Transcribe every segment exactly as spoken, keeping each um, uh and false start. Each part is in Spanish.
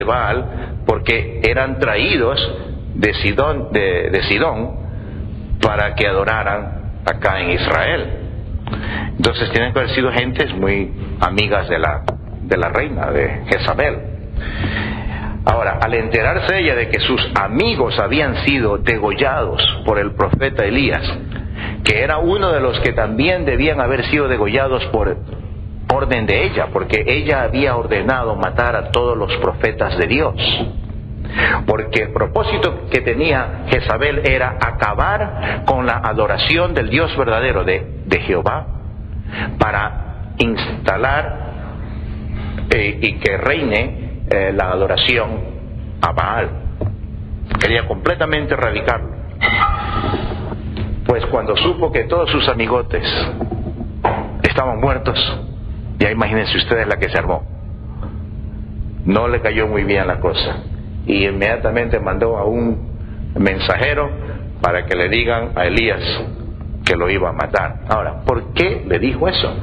Baal porque eran traídos de Sidón, de, de Sidón para que adoraran acá en Israel. Entonces tienen que haber sido gentes muy amigas de la, de la reina, de Jezabel. Ahora, al enterarse ella de que sus amigos habían sido degollados por el profeta Elías, que era uno de los que también debían haber sido degollados por orden de ella, porque ella había ordenado matar a todos los profetas de Dios, porque el propósito que tenía Jezabel era acabar con la adoración del Dios verdadero de, de Jehová, para instalar eh, y que reine eh, la adoración a Baal. Quería completamente erradicarlo. Pues cuando supo que todos sus amigotes estaban muertos, ya imagínense ustedes la que se armó. No le cayó muy bien la cosa. Y inmediatamente mandó a un mensajero para que le digan a Elías que lo iba a matar. Ahora, ¿por qué le dijo eso?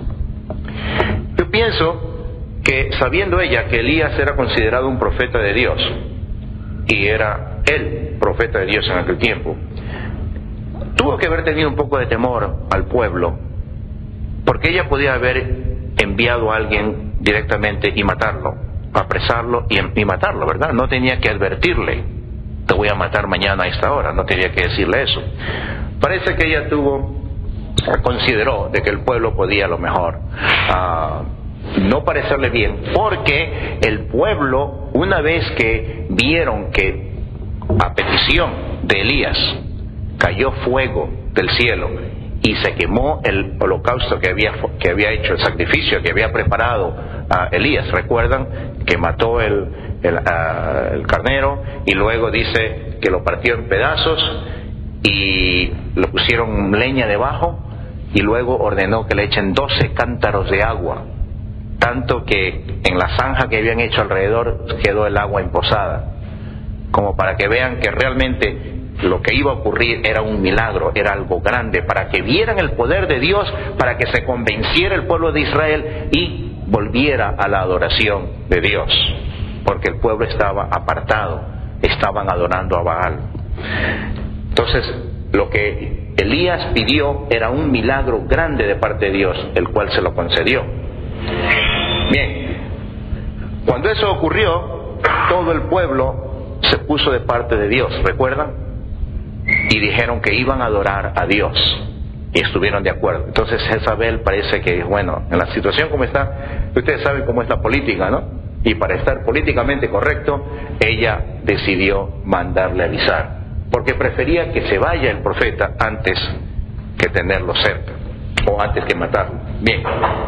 Yo pienso que sabiendo ella que Elías era considerado un profeta de Dios, y era el profeta de Dios en aquel tiempo, tuvo que haber tenido un poco de temor al pueblo, porque ella podía haber enviado a alguien directamente y matarlo, apresarlo y, y matarlo, ¿verdad? No tenía que advertirle, te voy a matar mañana a esta hora, no tenía que decirle eso. Parece que ella tuvo, consideró de que el pueblo podía a lo mejor uh, no parecerle bien, porque el pueblo, una vez que vieron que a petición de Elías cayó fuego del cielo y se quemó el holocausto que había, que había hecho, el sacrificio que había preparado a Elías. Recuerdan que mató el, el, uh, el carnero, y luego dice que lo partió en pedazos y lo pusieron leña debajo, y luego ordenó que le echen doce cántaros de agua, tanto que en la zanja que habían hecho alrededor quedó el agua emposada, como para que vean que realmente lo que iba a ocurrir era un milagro, era algo grande, para que vieran el poder de Dios, para que se convenciera el pueblo de Israel y volviera a la adoración de Dios, porque el pueblo estaba apartado, estaban adorando a Baal. Entonces, lo que Elías pidió era un milagro grande de parte de Dios, el cual se lo concedió. Bien, cuando eso ocurrió, todo el pueblo se puso de parte de Dios, ¿recuerdan? Y dijeron que iban a adorar a Dios, y estuvieron de acuerdo. Entonces Jezabel parece que, bueno, en la situación como está, ustedes saben cómo es la política, ¿no? Y para estar políticamente correcto, ella decidió mandarle avisar, porque prefería que se vaya el profeta antes que tenerlo cerca, o antes que matarlo. Bien,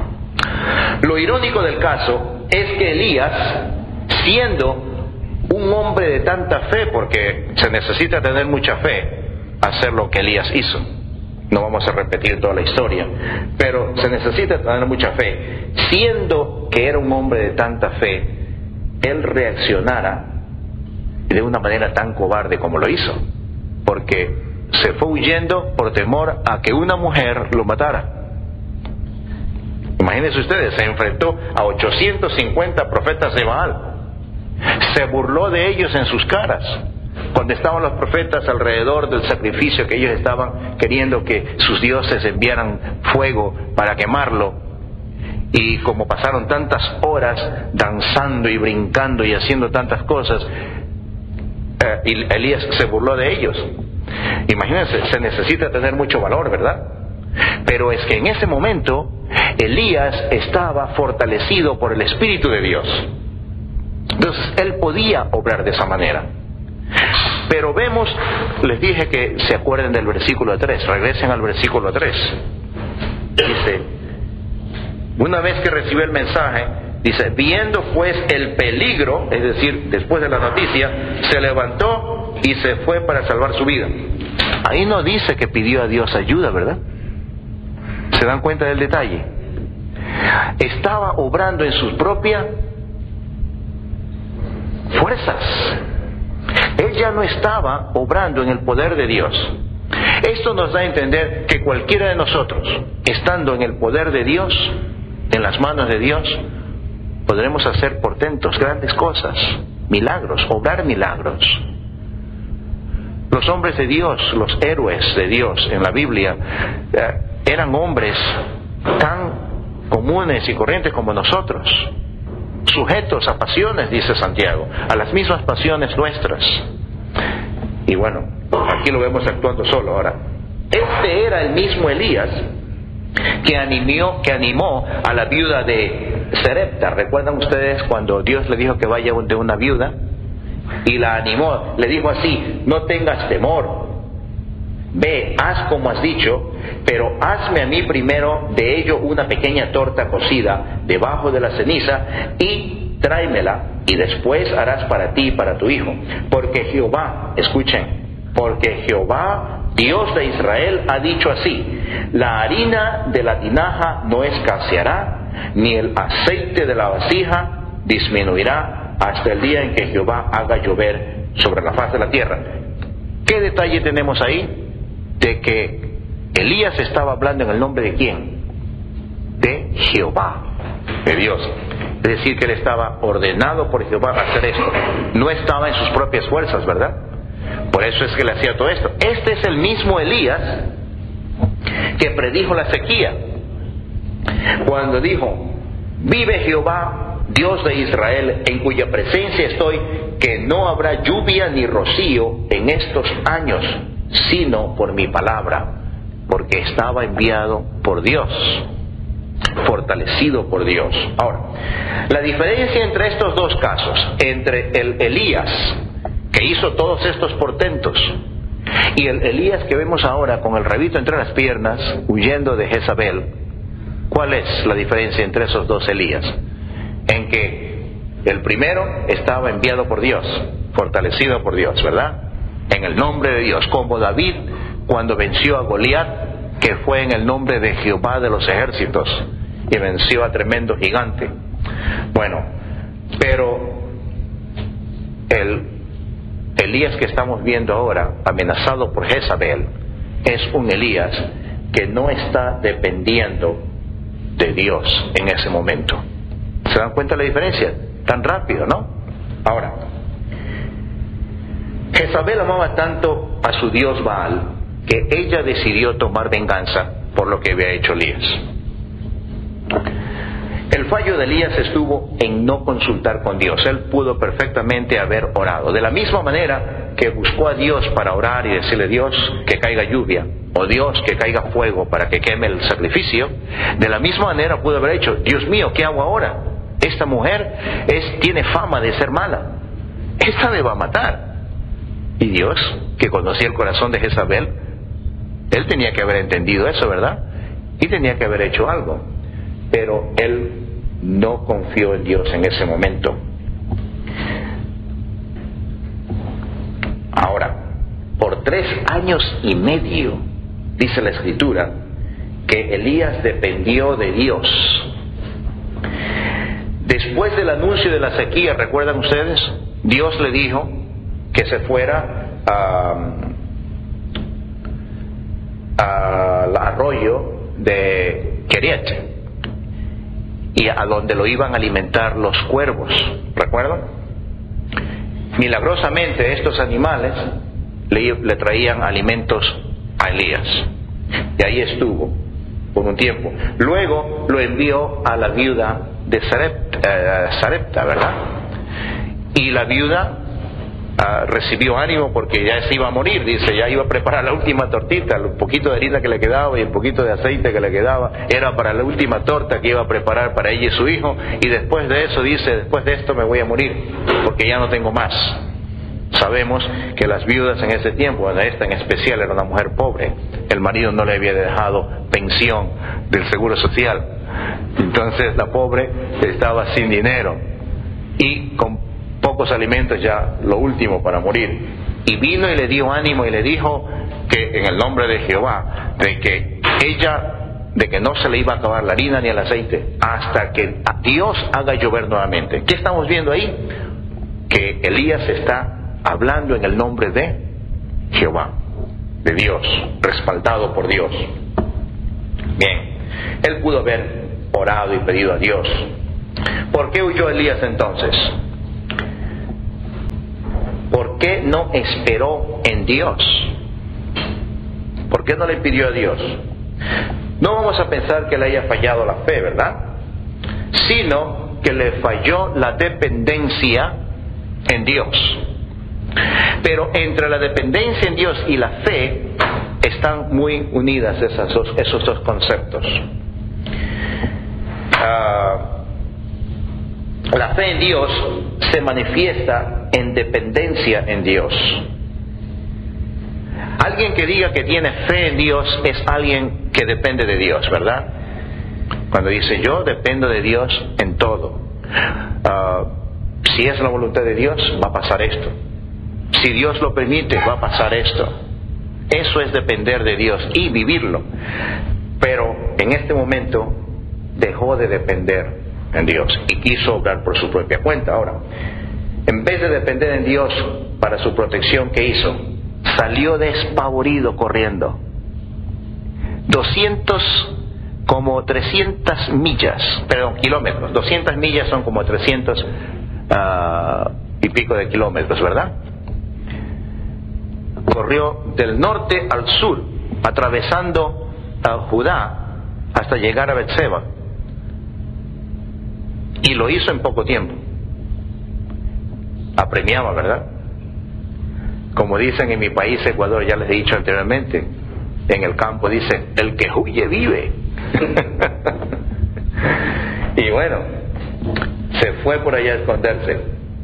lo irónico del caso es que Elías, siendo un hombre de tanta fe, porque se necesita tener mucha fe hacer lo que Elías hizo, no vamos a repetir toda la historia, pero se necesita tener mucha fe, siendo que era un hombre de tanta fe, él reaccionara de una manera tan cobarde como lo hizo, porque se fue huyendo por temor a que una mujer lo matara. Imagínense ustedes, se enfrentó a ochocientos cincuenta profetas de Baal, se burló de ellos en sus caras, cuando estaban los profetas alrededor del sacrificio que ellos estaban queriendo que sus dioses enviaran fuego para quemarlo, y como pasaron tantas horas danzando y brincando y haciendo tantas cosas, eh, y Elías se burló de ellos. Imagínense, se necesita tener mucho valor, ¿verdad? Pero es que en ese momento Elías estaba fortalecido por el Espíritu de Dios, entonces él podía obrar de esa manera. Pero vemos, les dije que se acuerden del versículo tres, regresen al versículo tres. Dice, una vez que recibió el mensaje, dice, viendo pues el peligro, es decir, después de la noticia, se levantó y se fue para salvar su vida. Ahí no dice que pidió a Dios ayuda, ¿verdad? ¿Se dan cuenta del detalle? Estaba obrando en sus propias fuerzas. Él ya no estaba obrando en el poder de Dios. Esto nos da a entender que cualquiera de nosotros, estando en el poder de Dios, en las manos de Dios, podremos hacer portentos, grandes cosas, milagros, obrar milagros. Los hombres de Dios, los héroes de Dios en la Biblia, eh, eran hombres tan comunes y corrientes como nosotros, sujetos a pasiones, dice Santiago, a las mismas pasiones nuestras. Y bueno, aquí lo vemos actuando solo. Ahora, este era el mismo Elías que animó, que animó a la viuda de Sarepta. ¿Recuerdan ustedes cuando Dios le dijo que vaya de una viuda? Y la animó, le dijo así: no tengas temor, ve, haz como has dicho, pero hazme a mí primero de ello una pequeña torta cocida debajo de la ceniza y tráemela, y después harás para ti y para tu hijo. Porque Jehová, escuchen, porque Jehová, Dios de Israel, ha dicho así: la harina de la tinaja no escaseará, ni el aceite de la vasija disminuirá, hasta el día en que Jehová haga llover sobre la faz de la tierra. ¿Qué detalle tenemos ahí? De que Elías estaba hablando en el nombre de ¿quién? De Jehová, de Dios. Es decir, que él estaba ordenado por Jehová a hacer esto. No estaba en sus propias fuerzas, ¿verdad? Por eso es que le hacía todo esto. Este es el mismo Elías que predijo la sequía, cuando dijo: vive Jehová, Dios de Israel, en cuya presencia estoy, que no habrá lluvia ni rocío en estos años, sino por mi palabra, porque estaba enviado por Dios, fortalecido por Dios. Ahora, la diferencia entre estos dos casos, entre el Elías que hizo todos estos portentos y el Elías que vemos ahora con el rabito entre las piernas huyendo de Jezabel, ¿cuál es la diferencia entre esos dos Elías? En que el primero estaba enviado por Dios, fortalecido por Dios, ¿verdad? En el nombre de Dios, como David cuando venció a Goliat, que fue en el nombre de Jehová de los ejércitos, y venció a tremendo gigante. Bueno, pero el Elías que estamos viendo ahora, amenazado por Jezabel, es un Elías que no está dependiendo de Dios en ese momento. ¿Se dan cuenta de la diferencia? Tan rápido, ¿no? Ahora, Jezabel amaba tanto a su dios Baal que ella decidió tomar venganza por lo que había hecho Elías. El fallo de Elías estuvo en no consultar con Dios. Él pudo perfectamente haber orado. De la misma manera que buscó a Dios para orar y decirle: Dios, que caiga lluvia, o Dios, que caiga fuego para que queme el sacrificio, de la misma manera pudo haber hecho: Dios mío, ¿qué hago ahora? Esta mujer es, tiene fama de ser mala. Esta me va a matar. Y Dios, que conocía el corazón de Jezabel, él tenía que haber entendido eso, ¿verdad? Y tenía que haber hecho algo. Pero él no confió en Dios en ese momento. Ahora, por tres años y medio, dice la Escritura, que Elías dependió de Dios. Después del anuncio de la sequía, ¿recuerdan ustedes? Dios le dijo que se fuera a, al arroyo de Keriat, y a donde lo iban a alimentar los cuervos, ¿recuerdan? Milagrosamente estos animales le, le traían alimentos a Elías, y ahí estuvo por un tiempo. Luego lo envió a la viuda de Sarepta, eh, Sarepta, ¿verdad? Y la viuda uh, recibió ánimo porque ya se iba a morir, dice, ya iba a preparar la última tortita, el poquito de harina que le quedaba y el poquito de aceite que le quedaba era para la última torta que iba a preparar para ella y su hijo, y después de eso dice: después de esto me voy a morir porque ya no tengo más. Sabemos que las viudas en ese tiempo, esta en especial, era una mujer pobre, el marido no le había dejado pensión del seguro social, entonces la pobre estaba sin dinero y con pocos alimentos, ya lo último para morir. Y vino y le dio ánimo y le dijo que en el nombre de Jehová, de que ella, de que no se le iba a acabar la harina ni el aceite hasta que Dios haga llover nuevamente. ¿Qué estamos viendo ahí? Que Elías está hablando en el nombre de Jehová, de Dios, respaldado por Dios. Bien, él pudo haber orado y pedido a Dios. ¿Por qué huyó Elías entonces? qué no esperó en Dios? ¿Por qué no le pidió a Dios? No vamos a pensar que le haya fallado la fe, ¿verdad? Sino que le falló la dependencia en Dios. Pero entre la dependencia en Dios y la fe están muy unidas esas dos, esos dos conceptos. Uh, la fe en Dios se manifiesta en dependencia en Dios. Alguien que diga que tiene fe en Dios es alguien que depende de Dios, ¿verdad? Cuando dice yo dependo de Dios en todo. Uh, si es la voluntad de Dios, va a pasar esto. Si Dios lo permite, va a pasar esto. Eso es depender de Dios y vivirlo. Pero en este momento dejó de depender en Dios y quiso obrar por su propia cuenta. Ahora, en vez de depender en Dios para su protección, ¿qué hizo? Salió despavorido corriendo. doscientos, como trescientas millas, perdón, kilómetros. doscientas millas son como trescientos uh, y pico de kilómetros, ¿verdad? Corrió del norte al sur, atravesando a Judá hasta llegar a Betseba. Y lo hizo en poco tiempo. Apremiaba, ¿verdad? Como dicen en mi país, Ecuador, ya les he dicho anteriormente, en el campo dicen, el que huye vive. Y bueno, se fue por allá a esconderse.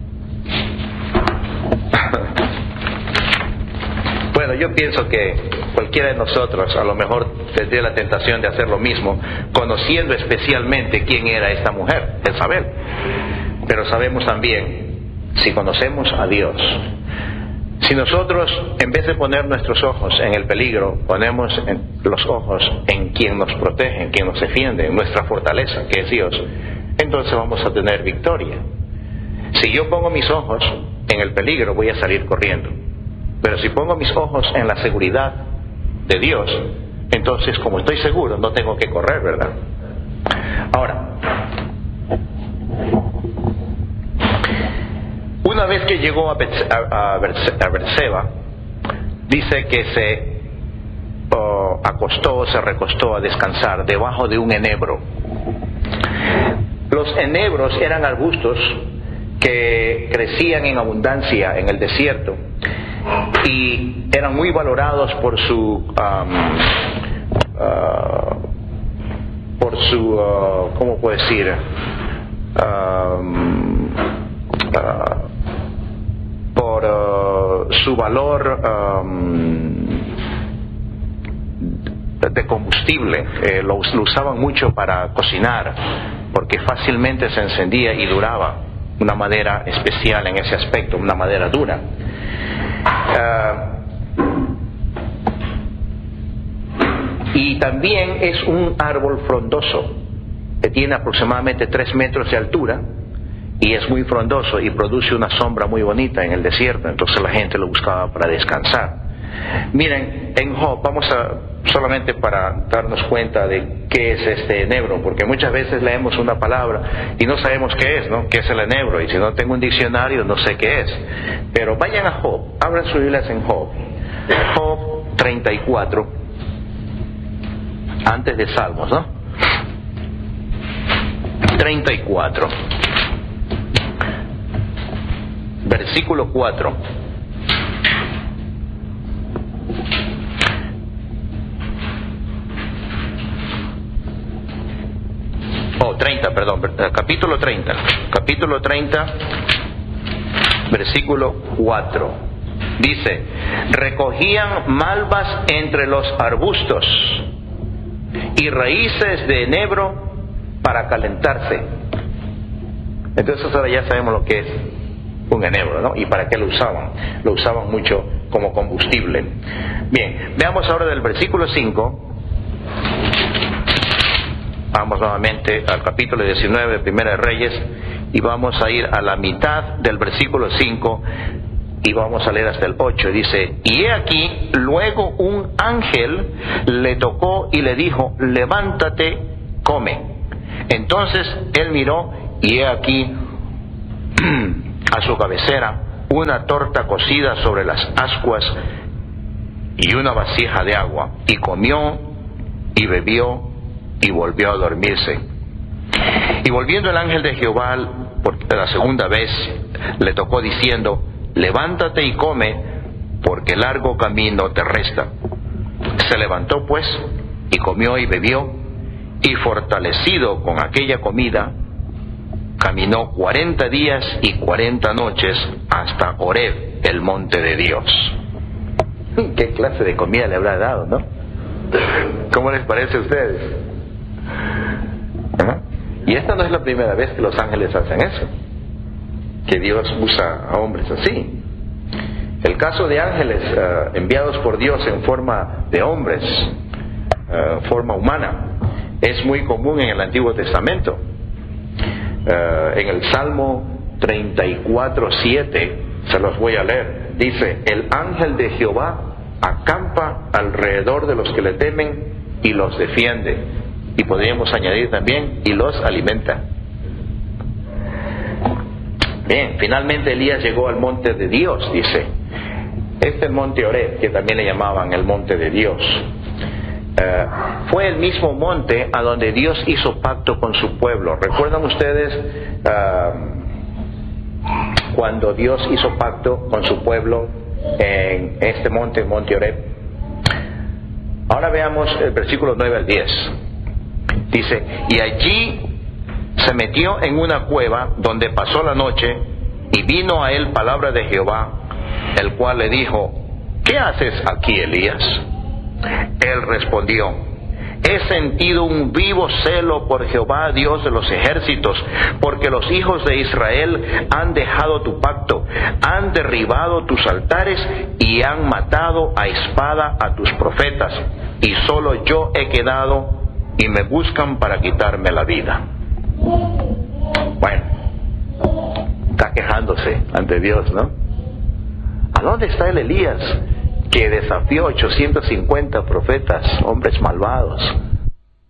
Bueno, yo pienso que cualquiera de nosotros a lo mejor tendría la tentación de hacer lo mismo, conociendo especialmente quién era esta mujer, Jezabel. Pero sabemos también, si conocemos a Dios, si nosotros, en vez de poner nuestros ojos en el peligro, ponemos en los ojos en quien nos protege, en quien nos defiende, en nuestra fortaleza, que es Dios, entonces vamos a tener victoria. Si yo pongo mis ojos en el peligro, voy a salir corriendo. Pero si pongo mis ojos en la seguridad de Dios, entonces, como estoy seguro, no tengo que correr, ¿verdad? Ahora, una vez que llegó a Berseba, dice que se uh, acostó, se recostó a descansar debajo de un enebro. Los enebros eran arbustos que crecían en abundancia en el desierto y eran muy valorados por su um, uh, por su uh, ¿cómo puedo decir? Um, uh, por uh, su valor um, de combustible. Eh, lo, lo usaban mucho para cocinar porque fácilmente se encendía y duraba. Una madera especial en ese aspecto, una madera dura. Uh, y también es un árbol frondoso que tiene aproximadamente tres metros de altura y es muy frondoso y produce una sombra muy bonita en el desierto. Entonces la gente lo buscaba para descansar. Miren, en Job, vamos a solamente para darnos cuenta de qué es este enebro, porque muchas veces leemos una palabra y no sabemos qué es, ¿no? ¿Qué es el enebro? Y si no tengo un diccionario, no sé qué es. Pero vayan a Job, abran sus Biblias en Job. Job treinta y cuatro, antes de Salmos, ¿no? treinta y cuatro, versículo cuatro. Oh, treinta, perdón, capítulo treinta, capítulo treinta, versículo cuatro. Dice, recogían malvas entre los arbustos y raíces de enebro para calentarse. Entonces ahora ya sabemos lo que es un enebro, ¿no? Y para qué lo usaban. Lo usaban mucho como combustible. Bien, veamos ahora del versículo cinco. Vamos nuevamente al capítulo diecinueve de Primera de Reyes y vamos a ir a la mitad del versículo cinco y vamos a leer hasta el ocho. Dice, y he aquí, luego un ángel le tocó y le dijo, levántate, come. Entonces él miró y he aquí a su cabecera una torta cocida sobre las ascuas y una vasija de agua, y comió y bebió y volvió a dormirse. Y volviendo el ángel de Jehová por la segunda vez, le tocó diciendo: levántate y come, porque largo camino te resta. Se levantó pues, y comió y bebió, y fortalecido con aquella comida, caminó cuarenta días y cuarenta noches hasta Horeb, el monte de Dios. ¿Qué clase de comida le habrá dado, no? ¿Cómo les parece a ustedes? ¿Ah? Y esta no es la primera vez que los ángeles hacen eso, que Dios usa a hombres así. El caso de ángeles uh, enviados por Dios en forma de hombres, uh, forma humana, es muy común en el Antiguo Testamento. Uh, en el Salmo treinta y cuatro, siete, se los voy a leer, dice: el ángel de Jehová acampa alrededor de los que le temen y los defiende. Y podríamos añadir también: y los alimenta. Bien, finalmente Elías llegó al monte de Dios, dice. Este es el monte Horeb, que también le llamaban el monte de Dios. Uh, fue el mismo monte a donde Dios hizo pacto con su pueblo. ¿Recuerdan ustedes uh, cuando Dios hizo pacto con su pueblo en este monte, el monte Horeb? Ahora veamos el versículo nueve al diez. Dice: y allí se metió en una cueva donde pasó la noche, y vino a él palabra de Jehová, el cual le dijo: ¿qué haces aquí, Elías? Él respondió: he sentido un vivo celo por Jehová, Dios de los ejércitos, porque los hijos de Israel han dejado tu pacto, han derribado tus altares y han matado a espada a tus profetas, y solo yo he quedado y me buscan para quitarme la vida. Bueno, está quejándose ante Dios, ¿no? ¿A dónde está el Elías que desafió ochocientos cincuenta profetas, hombres malvados?